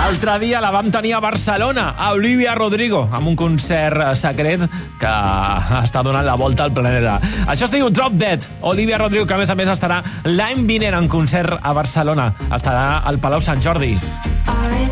L'altre dia la vam tenir a Barcelona, a Olivia Rodrigo, amb un concert secret que està donant la volta al planeta. Això es diu Drop Dead. Olivia Rodrigo, que a més estarà l'any vinent en concert a Barcelona. Estarà al Palau Sant Jordi.